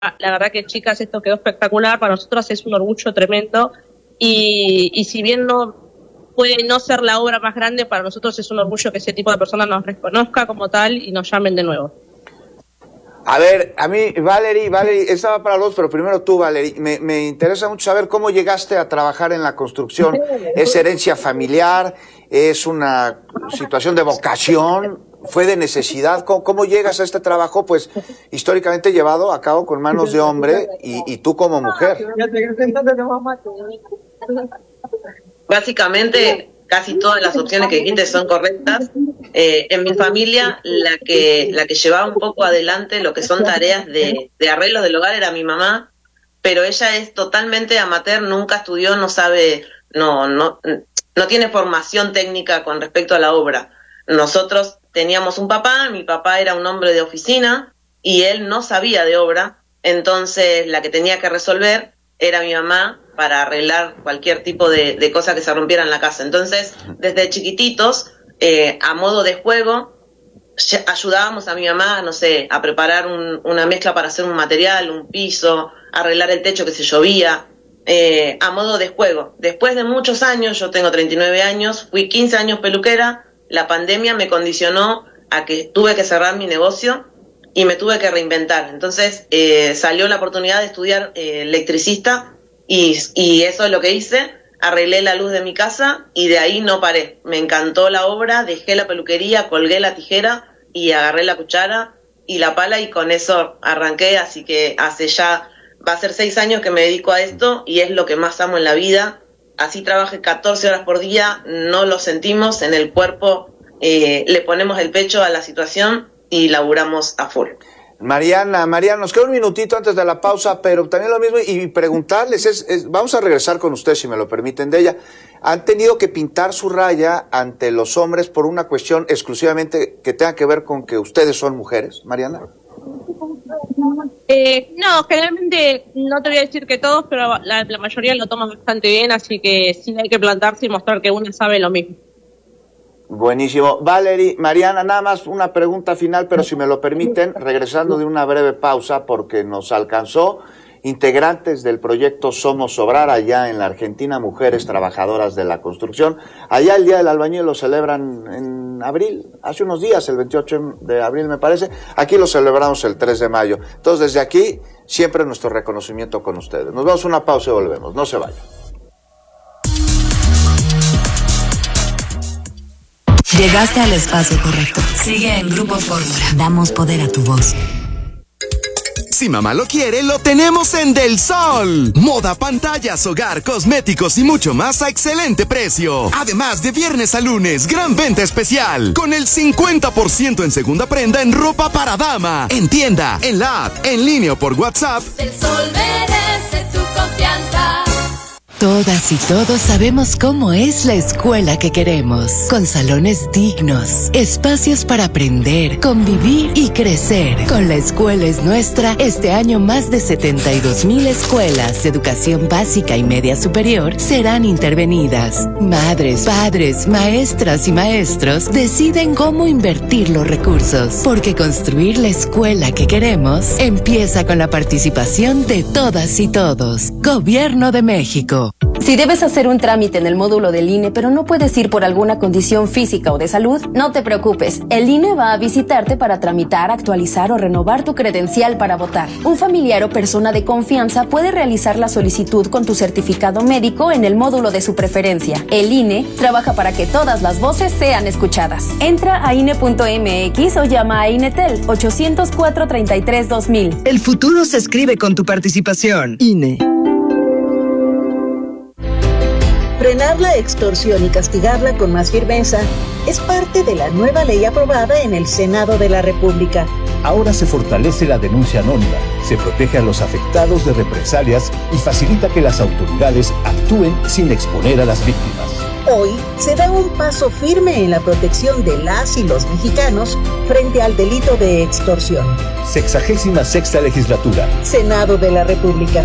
La verdad que, chicas, esto quedó espectacular. Para nosotros es un orgullo tremendo. Y si bien no puede no ser la obra más grande, para nosotros es un orgullo que ese tipo de personas nos reconozca como tal y nos llamen de nuevo. A ver, a mí, Valerie, esta va para los dos, pero primero tú, Valerie. Me interesa mucho saber cómo llegaste a trabajar en la construcción. ¿Es herencia familiar? ¿Es una situación de vocación? ¿Fue de necesidad? ¿Cómo llegas a este trabajo, pues, históricamente llevado a cabo con manos de hombre y tú como mujer? Básicamente, casi todas las opciones que dijiste son correctas. En mi familia, la que llevaba un poco adelante lo que son tareas de arreglos del hogar era mi mamá, pero ella es totalmente amateur, nunca estudió, no sabe, no tiene formación técnica con respecto a la obra. Nosotros teníamos un papá, mi papá era un hombre de oficina y él no sabía de obra, entonces la que tenía que resolver era mi mamá para arreglar cualquier tipo de cosa que se rompiera en la casa. Entonces, desde chiquititos, a modo de juego, ayudábamos a mi mamá, no sé, a preparar una mezcla para hacer un material, un piso, arreglar el techo que se llovía, a modo de juego. Después de muchos años, yo tengo 39 años, fui 15 años peluquera, la pandemia me condicionó a que tuve que cerrar mi negocio y me tuve que reinventar. Entonces salió la oportunidad de estudiar electricista y eso es lo que hice. Arreglé la luz de mi casa y de ahí no paré. Me encantó la obra, dejé la peluquería, colgué la tijera y agarré la cuchara y la pala y con eso arranqué. Así que va a ser 6 años que me dedico a esto y es lo que más amo en la vida. Así trabajé 14 horas por día, no lo sentimos en el cuerpo, le ponemos el pecho a la situación y laburamos a full. Mariana, nos queda un minutito antes de la pausa, pero también lo mismo, y preguntarles, vamos a regresar con ustedes, si me lo permiten, de ella. ¿Han tenido que pintar su raya ante los hombres por una cuestión exclusivamente que tenga que ver con que ustedes son mujeres, Mariana? No, generalmente no te voy a decir que todos, pero la mayoría lo toman bastante bien, así que sí hay que plantarse y mostrar que uno sabe lo mismo. Buenísimo. Valerie, Mariana, nada más una pregunta final, pero si me lo permiten, regresando de una breve pausa, porque nos alcanzó integrantes del proyecto Somos Obrar allá en la Argentina, mujeres trabajadoras de la construcción. Allá el Día del Albañil lo celebran en abril, hace unos días, el 28 de abril me parece. Aquí lo celebramos el 3 de mayo. Entonces, desde aquí, siempre nuestro reconocimiento con ustedes. Nos vamos a una pausa y volvemos. No se vayan. Llegaste al espacio correcto. Sigue en Grupo Fórmula. Damos poder a tu voz. Si mamá lo quiere, lo tenemos en Del Sol. Moda, pantallas, hogar, cosméticos y mucho más a excelente precio. Además, de viernes a lunes, gran venta especial. Con el 50% en segunda prenda en ropa para dama. En tienda, en la app, en línea o por WhatsApp. Del Sol merece tu confianza. Todas y todos sabemos cómo es la escuela que queremos, con salones dignos, espacios para aprender, convivir y crecer. Con La Escuela es Nuestra, este año más de 72,000 escuelas de educación básica y media superior serán intervenidas. Madres, padres, maestras y maestros deciden cómo invertir los recursos, porque construir la escuela que queremos empieza con la participación de todas y todos. Gobierno de México. Si debes hacer un trámite en el módulo del INE, pero no puedes ir por alguna condición física o de salud, no te preocupes. El INE va a visitarte para tramitar, actualizar o renovar tu credencial para votar. Un familiar o persona de confianza puede realizar la solicitud con tu certificado médico en el módulo de su preferencia. El INE trabaja para que todas las voces sean escuchadas. Entra a INE.mx o llama a INETEL 804-33-2000. El futuro se escribe con tu participación. INE. Frenar la extorsión y castigarla con más firmeza es parte de la nueva ley aprobada en el Senado de la República. Ahora se fortalece la denuncia anónima, se protege a los afectados de represalias y facilita que las autoridades actúen sin exponer a las víctimas. Hoy se da un paso firme en la protección de las y los mexicanos frente al delito de extorsión. 66ª Legislatura. Senado de la República.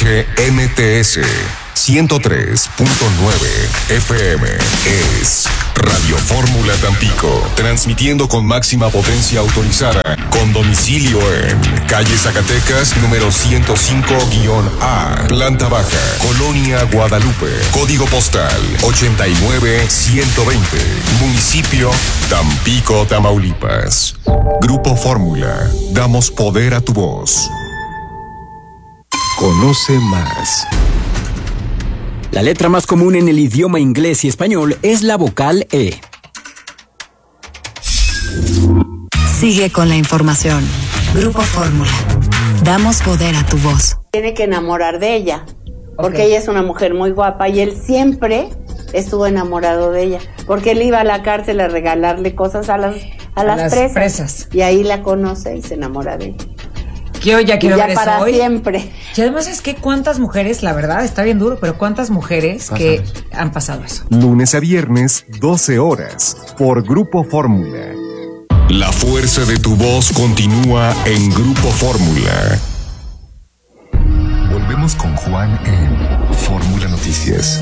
XHMTS 103.9 FM es Radio Fórmula Tampico, transmitiendo con máxima potencia autorizada, con domicilio en calle Zacatecas, número 105-A, planta baja, Colonia Guadalupe, código postal 89120, municipio Tampico, Tamaulipas. Grupo Fórmula, damos poder a tu voz. Conoce más. La letra más común en el idioma inglés y español es la vocal E. Sigue con la información. Grupo Fórmula. Damos poder a tu voz. Tiene que enamorar de ella, porque ella es una mujer muy guapa y él siempre estuvo enamorado de ella, porque él iba a la cárcel a regalarle cosas a las presas. Y ahí la conoce y se enamora de ella. Yo ya quiero ver eso para hoy. Siempre. Y además es que cuántas mujeres, la verdad, está bien duro, pero cuántas mujeres que han pasado eso. Lunes a viernes, 12 horas, por Grupo Fórmula. La fuerza de tu voz continúa en Grupo Fórmula. Volvemos con Juan en Fórmula Noticias.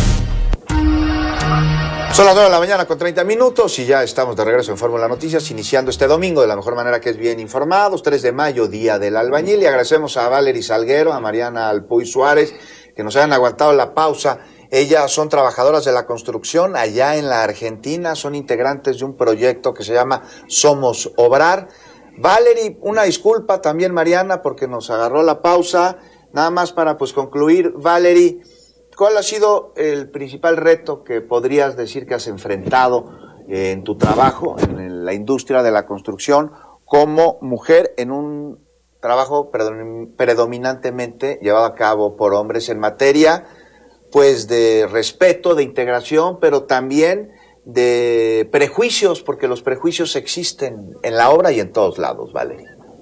Son las 9 de la mañana con 30 minutos y ya estamos de regreso en Fórmula Noticias, iniciando este domingo de la mejor manera, que es bien informados, 3 de mayo, Día del Albañil, y agradecemos a Valery Salguero, a Mariana Alpuy Suárez, que nos hayan aguantado la pausa. Ellas son trabajadoras de la construcción allá en la Argentina, son integrantes de un proyecto que se llama Somos Obrar. Valery, una disculpa también, Mariana, porque nos agarró la pausa. Nada más para concluir, Valery, ¿cuál ha sido el principal reto que podrías decir que has enfrentado en tu trabajo en la industria de la construcción como mujer en un trabajo predominantemente llevado a cabo por hombres en materia de respeto, de integración, pero también de prejuicios, porque los prejuicios existen en la obra y en todos lados, Valery?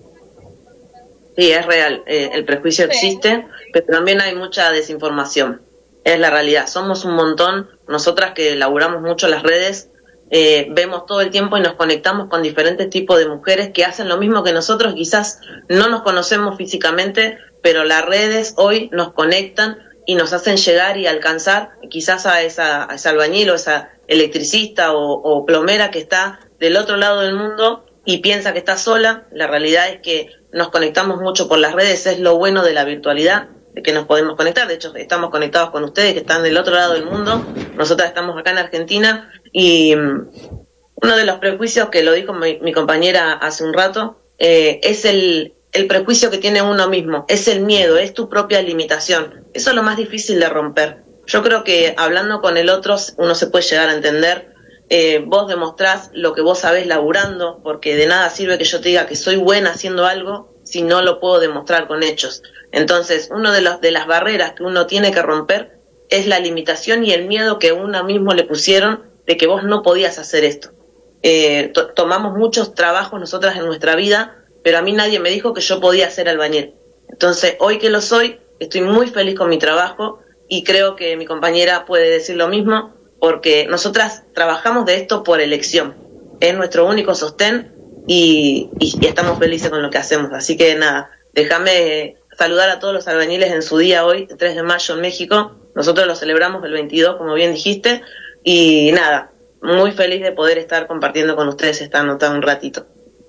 Sí, es real, el prejuicio existe, pero también hay mucha desinformación. Es la realidad, somos un montón, nosotras que laburamos mucho las redes, vemos todo el tiempo y nos conectamos con diferentes tipos de mujeres que hacen lo mismo que nosotros, quizás no nos conocemos físicamente, pero las redes hoy nos conectan y nos hacen llegar y alcanzar quizás a esa albañil o esa electricista o plomera que está del otro lado del mundo y piensa que está sola. La realidad es que nos conectamos mucho por las redes, es lo bueno de la virtualidad, de que nos podemos conectar. De hecho, estamos conectados con ustedes que están del otro lado del mundo, nosotras estamos acá en Argentina, y uno de los prejuicios que lo dijo mi compañera hace un rato, es el prejuicio que tiene uno mismo, es el miedo, es tu propia limitación. Eso es lo más difícil de romper. Yo creo que hablando con el otro uno se puede llegar a entender. Vos demostrás lo que vos sabés laburando, porque de nada sirve que yo te diga que soy buena haciendo algo si no lo puedo demostrar con hechos. Entonces, uno de las barreras que uno tiene que romper es la limitación y el miedo que uno mismo le pusieron de que vos no podías hacer esto. Tomamos muchos trabajos nosotras en nuestra vida, pero a mí nadie me dijo que yo podía ser albañil. Entonces, hoy que lo soy, estoy muy feliz con mi trabajo y creo que mi compañera puede decir lo mismo, porque nosotras trabajamos de esto por elección. Es nuestro único sostén y estamos felices con lo que hacemos. Así que nada, déjame saludar a todos los albañiles en su día hoy, 3 de mayo en México. Nosotros lo celebramos el 22, como bien dijiste, y nada, muy feliz de poder estar compartiendo con ustedes esta nota un ratito.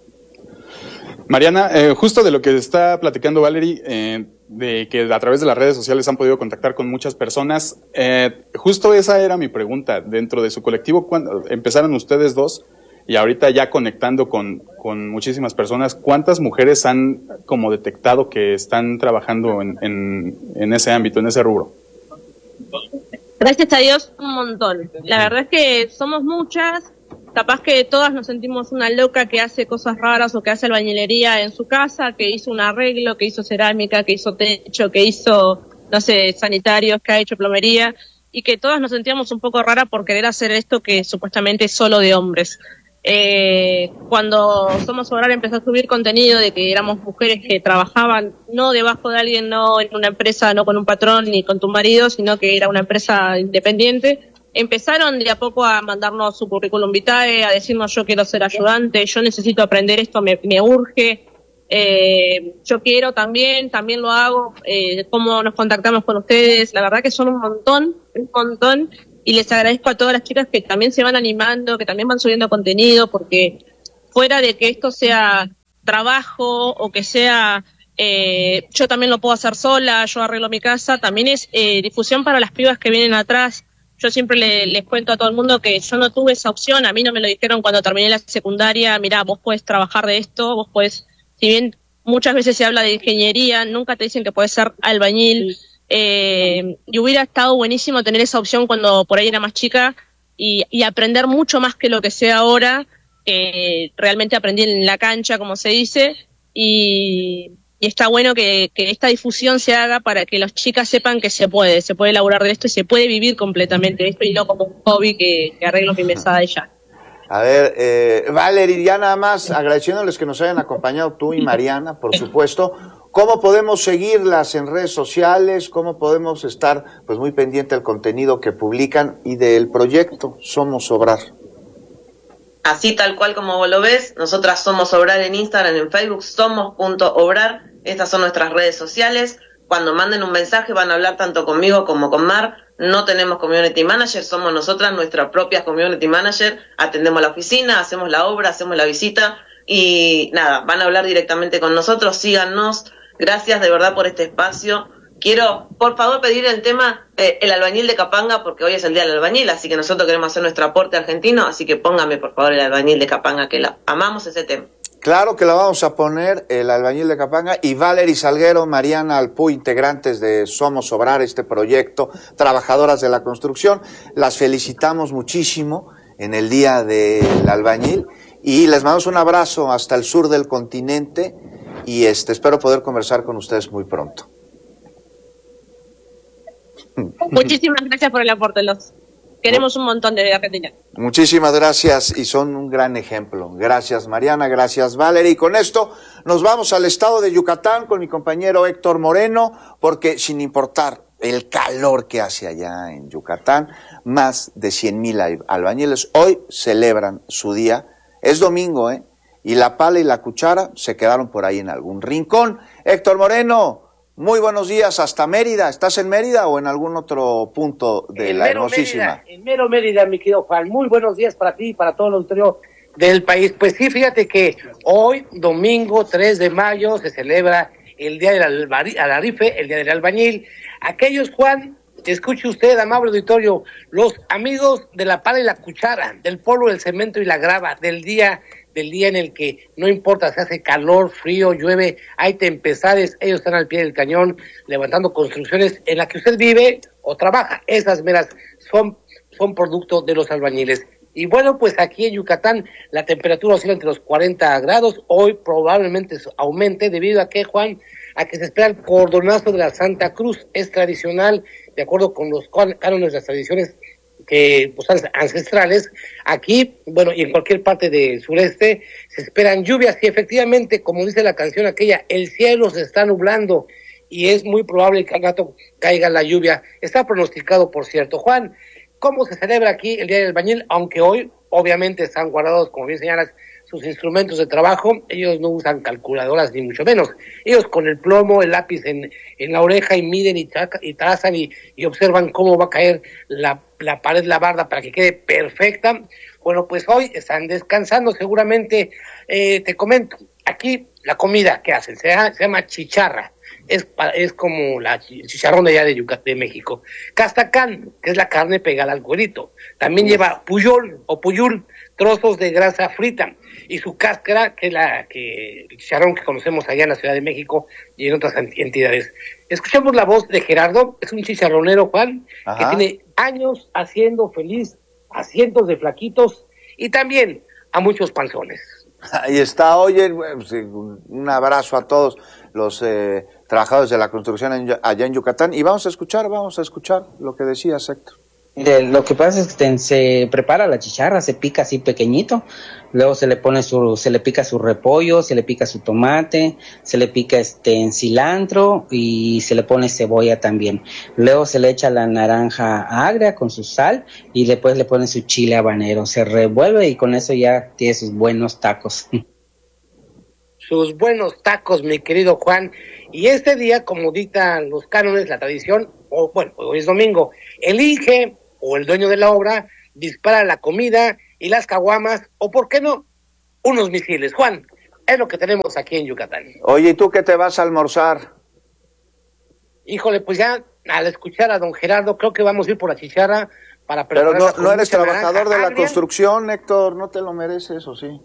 Mariana, justo de lo que está platicando Valery, de que a través de las redes sociales han podido contactar con muchas personas, justo esa era mi pregunta. Dentro de su colectivo, cuando empezaron ustedes dos y ahorita ya conectando con muchísimas personas, ¿cuántas mujeres han como detectado que están trabajando en ese ámbito, en ese rubro? Gracias a Dios, un montón. La verdad es que somos muchas. Capaz que todas nos sentimos una loca que hace cosas raras o que hace albañilería en su casa, que hizo un arreglo, que hizo cerámica, que hizo techo, que hizo, no sé, sanitarios, que ha hecho plomería, y que todas nos sentíamos un poco raras por querer hacer esto que supuestamente es solo de hombres. Cuando Somos Obrar empezó a subir contenido de que éramos mujeres que trabajaban no debajo de alguien, no en una empresa, no con un patrón ni con tu marido, sino que era una empresa independiente, empezaron de a poco a mandarnos su currículum vitae, a decirnos yo quiero ser ayudante, yo necesito aprender esto, me urge, yo quiero también lo hago, cómo nos contactamos con ustedes. La verdad que son un montón, y les agradezco a todas las chicas que también se van animando, que también van subiendo contenido, porque fuera de que esto sea trabajo o que sea yo también lo puedo hacer sola, yo arreglo mi casa, también es difusión para las pibas que vienen atrás. Yo siempre les cuento a todo el mundo que yo no tuve esa opción, a mí no me lo dijeron cuando terminé la secundaria, mirá, vos podés trabajar de esto, vos podés, si bien muchas veces se habla de ingeniería, nunca te dicen que podés ser albañil, y hubiera estado buenísimo tener esa opción cuando por ahí era más chica y aprender mucho más que lo que sé ahora, realmente aprendí en la cancha, como se dice, y está bueno que esta difusión se haga para que las chicas sepan que se puede laburar de esto y se puede vivir completamente de esto y no como un hobby que arreglo mi mesada y ya. A ver, Valerie, ya nada más agradeciéndoles que nos hayan acompañado tú y Mariana, por supuesto. ¿Cómo podemos seguirlas en redes sociales? ¿Cómo podemos estar pues muy pendiente del contenido que publican y del proyecto Somos Obrar? Así tal cual como vos lo ves, nosotras somos Obrar en Instagram, en Facebook, somos.obrar, estas son nuestras redes sociales. Cuando manden un mensaje van a hablar tanto conmigo como con Mar, no tenemos community manager, somos nosotras nuestra propia community manager, atendemos la oficina, hacemos la obra, hacemos la visita y nada, van a hablar directamente con nosotros, síganos, gracias de verdad por este espacio. Quiero, por favor, pedir el tema el albañil de Capanga, porque hoy es el día del albañil, así que nosotros queremos hacer nuestro aporte argentino, así que póngame, por favor, el albañil de Capanga, que amamos ese tema. Claro que la vamos a poner, el albañil de Capanga, y Valerie Salguero, Mariana Alpuy, integrantes de Somos Obrar, este proyecto, trabajadoras de la construcción. Las felicitamos muchísimo en el día del albañil, y les mandamos un abrazo hasta el sur del continente, y espero poder conversar con ustedes muy pronto. Muchísimas gracias por el aporte, los queremos un montón de Argentina. Muchísimas gracias y son un gran ejemplo. Gracias Mariana, gracias Valerie. Y con esto nos vamos al estado de Yucatán con mi compañero Héctor Moreno, porque sin importar el calor que hace allá en Yucatán, más de 100,000 albañiles hoy celebran su día. Es domingo, y la pala y la cuchara se quedaron por ahí en algún rincón. Héctor Moreno, muy buenos días hasta Mérida. ¿Estás en Mérida o en algún otro punto de la hermosísima? En mero Mérida, mi querido Juan. Muy buenos días para ti y para todo el auditorio del país. Pues sí, fíjate que hoy, domingo 3 de mayo, se celebra el Día del Alarife, el Día del Albañil. Aquellos, Juan, escuche usted, amable auditorio, los amigos de la pala y la cuchara, del polvo, del cemento y la grava, del día en el que no importa si hace calor, frío, llueve, hay tempestades, ellos están al pie del cañón levantando construcciones en las que usted vive o trabaja. Esas meras son producto de los albañiles. Y bueno, pues aquí en Yucatán la temperatura oscila entre los 40 grados, hoy probablemente aumente debido a que, Juan, a que se espera el cordonazo de la Santa Cruz. Es tradicional, de acuerdo con los cánones de las tradiciones que pues ancestrales, aquí, bueno, y en cualquier parte del sureste, se esperan lluvias y efectivamente, como dice la canción aquella, el cielo se está nublando y es muy probable que al rato caiga la lluvia. Está pronosticado, por cierto. Juan, ¿cómo se celebra aquí el Día del Albañil? Aunque hoy, obviamente, están guardados, como bien señalas, sus instrumentos de trabajo. Ellos no usan calculadoras ni mucho menos. Ellos con el plomo, el lápiz en la oreja y miden y trazan y observan cómo va a caer la pared, la barda para que quede perfecta. Bueno, pues hoy están descansando seguramente. Te comento, aquí la comida que hacen se llama chicharra. Es como el chicharrón de allá de Yucatán, de México. Castacán, que es la carne pegada al cuerito. También lleva puyol o puyul, trozos de grasa frita. Y su cáscara, que es el chicharrón que conocemos allá en la Ciudad de México y en otras entidades. Escuchemos la voz de Gerardo, es un chicharronero, Juan, que tiene años haciendo feliz a cientos de flaquitos y también a muchos panzones. Ahí está, oye, un abrazo a todos los trabajadores de la construcción allá en Yucatán, y vamos a escuchar lo que decías, Héctor. Lo que pasa es que se prepara la chicharra, se pica así pequeñito, luego se le pica su repollo, se le pica su tomate, se le pica cilantro y se le pone cebolla también. Luego se le echa la naranja agria con su sal y después le pone su chile habanero, se revuelve y con eso ya tiene sus buenos tacos. Sus buenos tacos, mi querido Juan. Y este día, como dictan los cánones, la tradición, hoy es domingo, elige o el dueño de la obra dispara la comida y las caguamas, o por qué no, unos misiles. Juan, es lo que tenemos aquí en Yucatán. Oye, ¿y tú qué te vas a almorzar? Híjole, pues ya al escuchar a don Gerardo, creo que vamos a ir por la chicharra para preparar. Pero no eres trabajador de la construcción, Héctor, no te lo mereces, ¿o sí?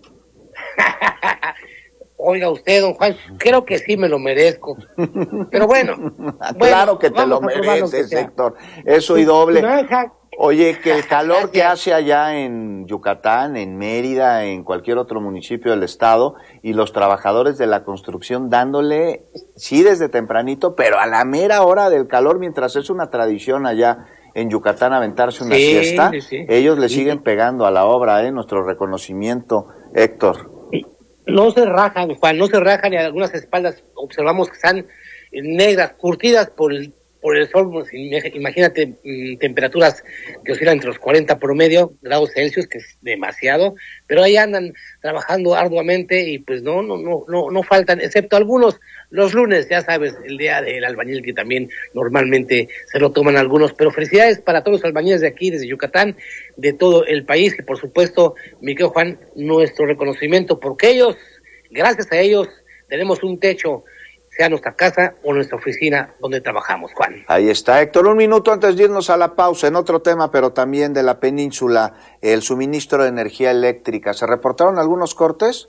Oiga usted, don Juan, creo que sí me lo merezco. Pero bueno. Claro que te lo mereces, Héctor. Eso y doble. Oye, que el calor que hace allá en Yucatán, en Mérida, en cualquier otro municipio del estado, y los trabajadores de la construcción dándole, sí desde tempranito, pero a la mera hora del calor, mientras es una tradición allá en Yucatán aventarse una siesta, ellos le siguen pegando a la obra, nuestro reconocimiento, Héctor. No se rajan, Juan, no se rajan, y algunas espaldas observamos que están negras, curtidas por el sol. Imagínate temperaturas que oscilan entre los 40 promedio grados Celsius, que es demasiado, pero ahí andan trabajando arduamente y pues no faltan, excepto algunos los lunes, ya sabes, el día del albañil, que también normalmente se lo toman algunos. Pero felicidades para todos los albañiles de aquí, desde Yucatán, de todo el país, y por supuesto, mi querido Juan, nuestro reconocimiento, porque ellos, gracias a ellos, tenemos un techo, sea nuestra casa o nuestra oficina donde trabajamos, Juan. Ahí está, Héctor. Un minuto antes de irnos a la pausa, en otro tema, pero también de la península, el suministro de energía eléctrica. ¿Se reportaron algunos cortes?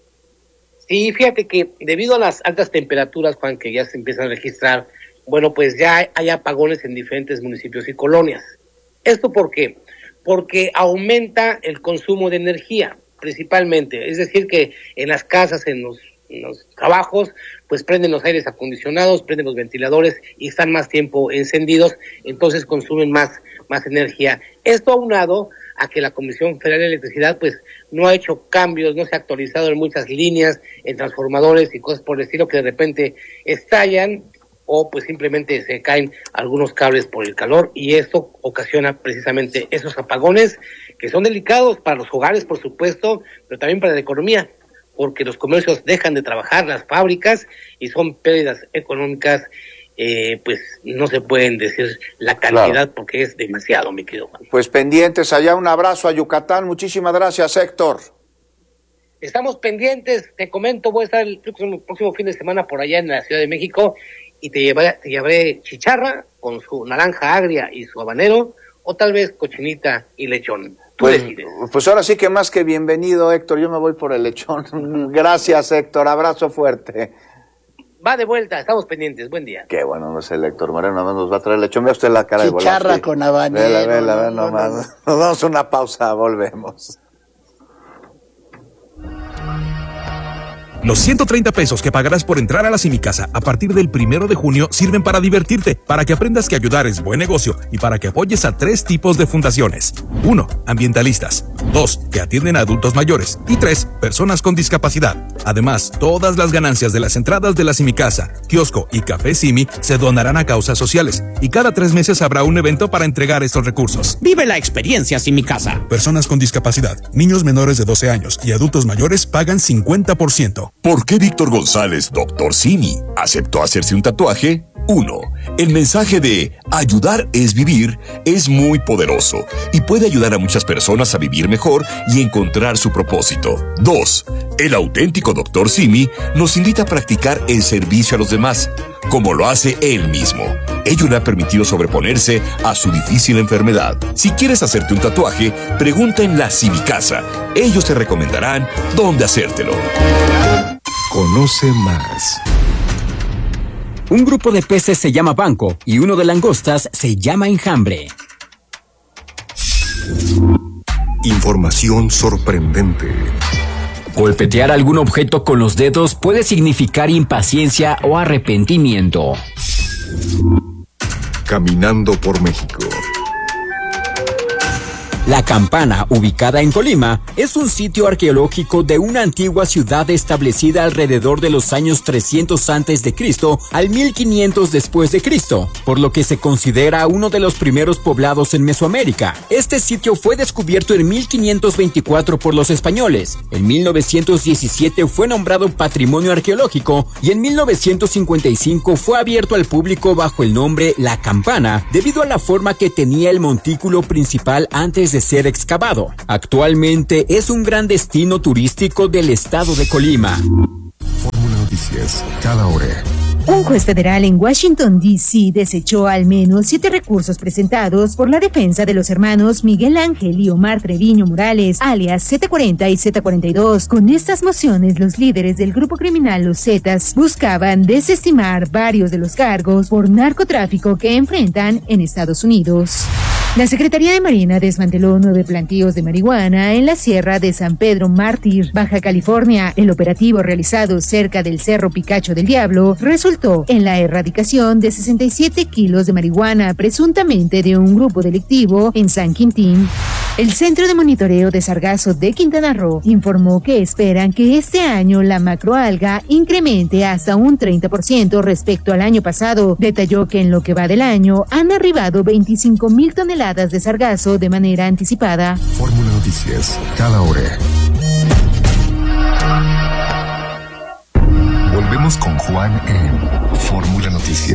Sí, fíjate que debido a las altas temperaturas, Juan, que ya se empiezan a registrar, bueno, pues ya hay apagones en diferentes municipios y colonias. ¿Esto por qué? Porque aumenta el consumo de energía, principalmente. Es decir, que en las casas, en los trabajos, pues prenden los aires acondicionados, prenden los ventiladores y están más tiempo encendidos, entonces consumen más energía. Esto aunado a que la Comisión Federal de Electricidad pues no ha hecho cambios, no se ha actualizado en muchas líneas, en transformadores y cosas por el estilo, que de repente estallan o pues simplemente se caen algunos cables por el calor, y esto ocasiona precisamente esos apagones que son delicados para los hogares, por supuesto, pero también para la economía, porque los comercios dejan de trabajar, las fábricas, y son pérdidas económicas, pues no se pueden decir la cantidad, claro, porque es demasiado, mi querido Juan. Pues pendientes allá, un abrazo a Yucatán, muchísimas gracias, Héctor. Estamos pendientes, te comento, voy a estar el próximo fin de semana por allá en la Ciudad de México, y te llevaré chicharra con su naranja agria y su habanero, o tal vez cochinita y lechón. Pues ahora sí que más que bienvenido, Héctor, yo me voy por el lechón. Gracias, Héctor, abrazo fuerte. Va de vuelta, estamos pendientes, buen día. Qué bueno, no es el Héctor Moreno, nada más nos va a traer el lechón. Vea usted la cara de Volante. Chicharra con habanero. Vela, nomás. Nos damos una pausa, volvemos. Los 130 pesos que pagarás por entrar a la Simicasa a partir del 1 de junio sirven para divertirte, para que aprendas que ayudar es buen negocio y para que apoyes a 3 tipos de fundaciones. 1. Ambientalistas. 2. Que atienden a adultos mayores. Y 3. Personas con discapacidad. Además, todas las ganancias de las entradas de la Simicasa, kiosco y café Simi se donarán a causas sociales. Y cada 3 meses habrá un evento para entregar estos recursos. Vive la experiencia Simicasa. Personas con discapacidad, niños menores de 12 años y adultos mayores pagan 50%. ¿Por qué Víctor González, Dr. Simi, aceptó hacerse un tatuaje? 1. El mensaje de ayudar es vivir es muy poderoso y puede ayudar a muchas personas a vivir mejor y encontrar su propósito. 2. El auténtico Dr. Simi nos invita a practicar el servicio a los demás, como lo hace él mismo. Ello le ha permitido sobreponerse a su difícil enfermedad. Si quieres hacerte un tatuaje, pregunta en la Simicasa. Ellos te recomendarán dónde hacértelo. Conoce más. Un grupo de peces se llama banco y uno de langostas se llama enjambre. Información sorprendente. Golpetear algún objeto con los dedos puede significar impaciencia o arrepentimiento. Caminando por México. La Campana, ubicada en Colima, es un sitio arqueológico de una antigua ciudad establecida alrededor de los años 300 a.C. al 1500 después de Cristo, por lo que se considera uno de los primeros poblados en Mesoamérica. Este sitio fue descubierto en 1524 por los españoles. En 1917 fue nombrado Patrimonio Arqueológico y en 1955 fue abierto al público bajo el nombre La Campana, debido a la forma que tenía el montículo principal antes de ser excavado. Actualmente es un gran destino turístico del estado de Colima. Fórmula Noticias, cada hora. Un juez federal en Washington, D.C. desechó al menos 7 recursos presentados por la defensa de los hermanos Miguel Ángel y Omar Treviño Morales, alias Z40 y Z42. Con estas mociones, los líderes del grupo criminal Los Zetas buscaban desestimar varios de los cargos por narcotráfico que enfrentan en Estados Unidos. La Secretaría de Marina desmanteló 9 plantíos de marihuana en la Sierra de San Pedro Mártir, Baja California. El operativo realizado cerca del Cerro Picacho del Diablo resultó en la erradicación de 67 kilos de marihuana, presuntamente de un grupo delictivo en San Quintín. El Centro de Monitoreo de Sargazo de Quintana Roo informó que esperan que este año la macroalga incremente hasta un 30% respecto al año pasado. Detalló que en lo que va del año han arribado 25,000 toneladas de sargazo de manera anticipada. Fórmula Noticias, cada hora. Volvemos con Juan en Fórmula Noticias.